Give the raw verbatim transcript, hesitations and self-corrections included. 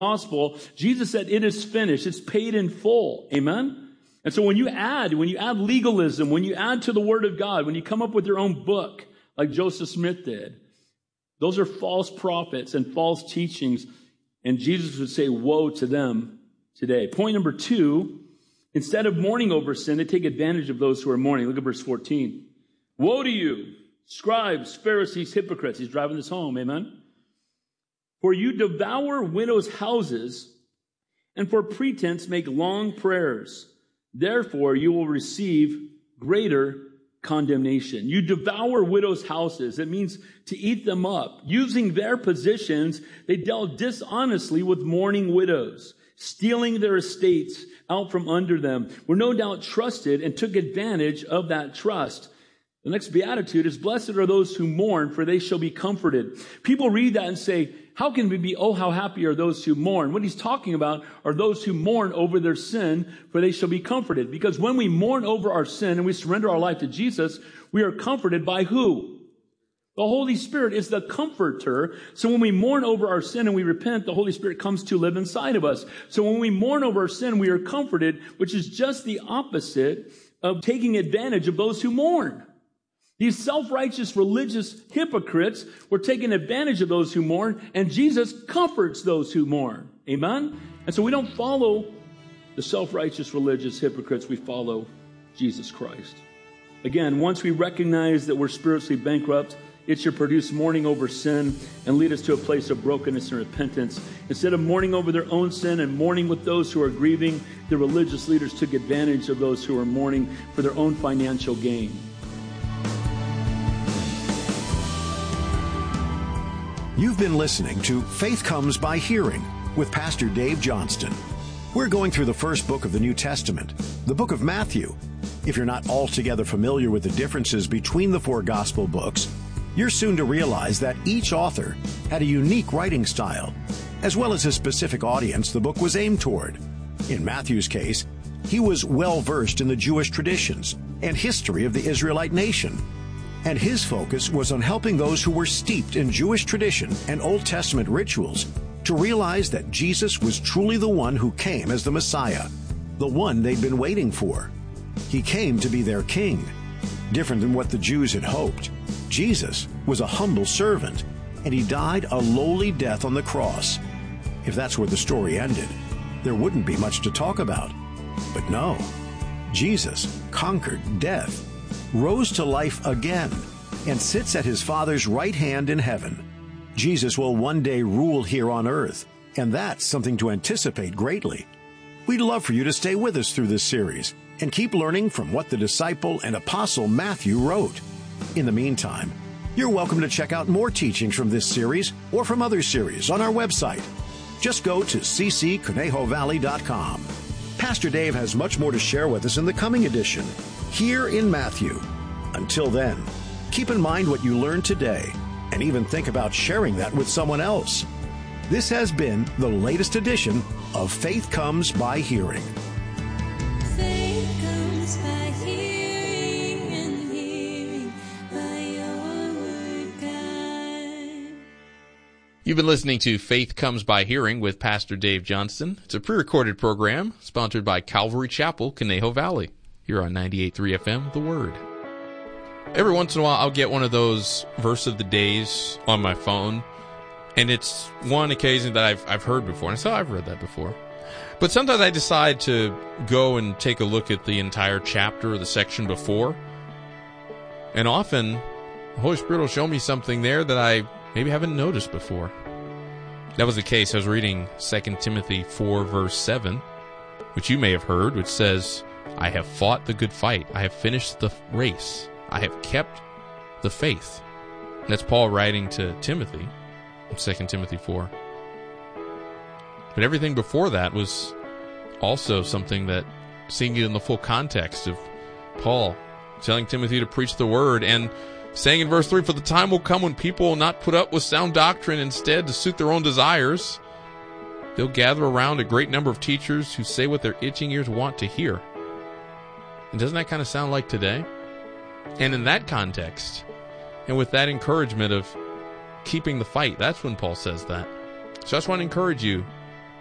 gospel, Jesus said, it is finished. It's paid in full. Amen? And so when you add, when you add legalism, when you add to the Word of God, when you come up with your own book, like Joseph Smith did, those are false prophets and false teachings. And Jesus would say, woe to them today. Point number two, instead of mourning over sin, they take advantage of those who are mourning. Look at verse fourteen. Woe to you, scribes, Pharisees, hypocrites. He's driving this home, amen? For you devour widows' houses, and for pretense make long prayers. Therefore you will receive greater condemnation. You devour widows' houses. It means to eat them up. Using their positions, they dealt dishonestly with mourning widows, stealing their estates out from under them, were no doubt trusted and took advantage of that trust. The next beatitude is, blessed are those who mourn, for they shall be comforted. People read that and say, how can we be, oh, how happy are those who mourn? What he's talking about are those who mourn over their sin, for they shall be comforted. Because when we mourn over our sin and we surrender our life to Jesus, we are comforted by who? The Holy Spirit is the comforter. So when we mourn over our sin and we repent, the Holy Spirit comes to live inside of us. So when we mourn over our sin, we are comforted, which is just the opposite of taking advantage of those who mourn. These self-righteous religious hypocrites were taking advantage of those who mourn, and Jesus comforts those who mourn. Amen? And so we don't follow the self-righteous religious hypocrites. We follow Jesus Christ. Again, once we recognize that we're spiritually bankrupt, it should produce mourning over sin and lead us to a place of brokenness and repentance. Instead of mourning over their own sin and mourning with those who are grieving, the religious leaders took advantage of those who are mourning for their own financial gain. You've been listening to Faith Comes by Hearing with Pastor Dave Johnston. We're going through the first book of the New Testament, the book of Matthew. If you're not altogether familiar with the differences between the four gospel books, you're soon to realize that each author had a unique writing style, as well as a specific audience the book was aimed toward. In Matthew's case, he was well-versed in the Jewish traditions and history of the Israelite nation, and his focus was on helping those who were steeped in Jewish tradition and Old Testament rituals to realize that Jesus was truly the one who came as the Messiah, the one they'd been waiting for. He came to be their king. Different than what the Jews had hoped, Jesus was a humble servant, and he died a lowly death on the cross. If that's where the story ended, there wouldn't be much to talk about. But no, Jesus conquered death, rose to life again, and sits at his Father's right hand in heaven. Jesus will one day rule here on earth, and that's something to anticipate greatly. We'd love for you to stay with us through this series and keep learning from what the disciple and apostle Matthew wrote. In the meantime, you're welcome to check out more teachings from this series or from other series on our website. Just go to c c conejo valley dot com. Pastor Dave has much more to share with us in the coming edition, here in Matthew. Until then, keep in mind what you learned today, and even think about sharing that with someone else. This has been the latest edition of Faith Comes by Hearing. Faith comes by hearing, and hearing by your word, God. You've been listening to Faith Comes by Hearing with Pastor Dave Johnston. It's a pre-recorded program sponsored by Calvary Chapel, Conejo Valley. Here on ninety-eight point three F M, The Word. Every once in a while, I'll get one of those verse of the days on my phone, and it's one occasion that I've I've heard before, and I say, oh, I've read that before. But sometimes I decide to go and take a look at the entire chapter or the section before, and often the Holy Spirit will show me something there that I maybe haven't noticed before. That was the case. I was reading Second Timothy four, verse seven, which you may have heard, which says, I have fought the good fight. I have finished the race. I have kept the faith. And that's Paul writing to Timothy in Second Timothy four. But everything before that was also something that, seeing it in the full context of Paul telling Timothy to preach the word and saying in verse three, for the time will come when people will not put up with sound doctrine. Instead, to suit their own desires, they'll gather around a great number of teachers who say what their itching ears want to hear. And doesn't that kind of sound like today? And in that context, and with that encouragement of keeping the fight, that's when Paul says that. So I just want to encourage you,